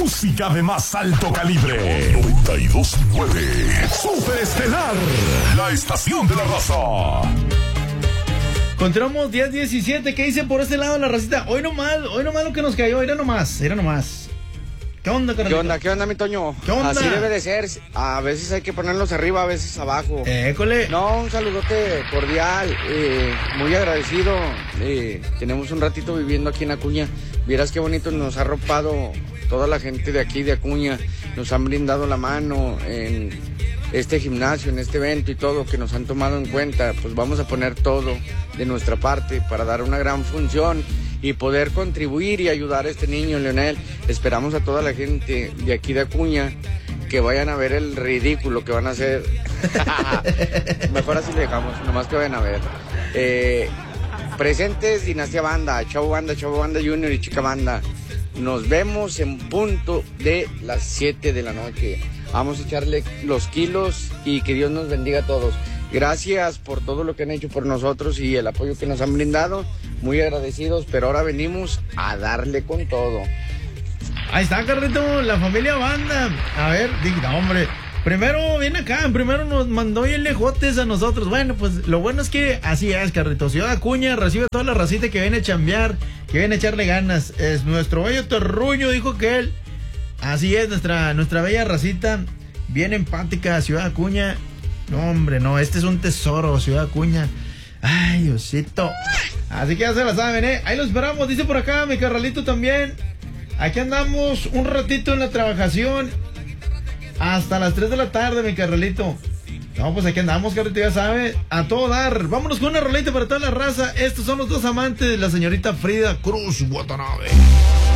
música de más alto calibre. 92.9 Super Estelar, la estación de la raza. Encontramos 10-17. ¿Qué dicen por este lado la racita? Hoy nomás lo que nos cayó. Era nomás. ¿Qué onda, carnal? ¿Qué onda, mi Toño? ¿Qué onda? Así debe de ser. A veces hay que ponerlos arriba, a veces abajo. École. No, un saludote cordial. Muy agradecido. Tenemos un ratito viviendo aquí en Acuña. Vieras qué bonito nos ha arropado toda la gente de aquí, de Acuña. Nos han brindado la mano en este gimnasio, en este evento y todo, que nos han tomado en cuenta. Pues vamos a poner todo de nuestra parte para dar una gran función y poder contribuir y ayudar a este niño, Leonel. Esperamos a toda la gente de aquí de Acuña que vayan a ver el ridículo que van a hacer. Mejor así le dejamos, nomás que vayan a ver. Presentes Dinastía Banda, Chavo Banda Junior y Chica Banda. Nos vemos en punto de las 7 de la noche. Vamos a echarle los kilos y que Dios nos bendiga a todos. Gracias por todo lo que han hecho por nosotros y el apoyo que nos han brindado. Muy agradecidos, pero ahora venimos a darle con todo. Ahí está, Carlito, la familia Banda. A ver, diga, hombre. Primero viene acá, primero nos mandó el lejotes a nosotros. Bueno, pues lo bueno es que así es, Carlito. Ciudad Acuña recibe a toda la racita que viene a chambear, que viene a echarle ganas. Es nuestro bello terruño, dijo que él. Así es, nuestra bella racita, bien empática, Ciudad Acuña. No, hombre, no, este es un tesoro, Ciudad Acuña. Ay, Diosito. Así que ya se la saben, Ahí lo esperamos, dice por acá mi carnalito también. Aquí andamos un ratito en la trabajación. Hasta las 3 de la tarde, mi carnalito. No, pues aquí andamos, carnalito, ya sabe. A todo dar. Vámonos con una rolita para toda la raza. Estos son los dos amantes de la señorita Frida Cruz Watanabe.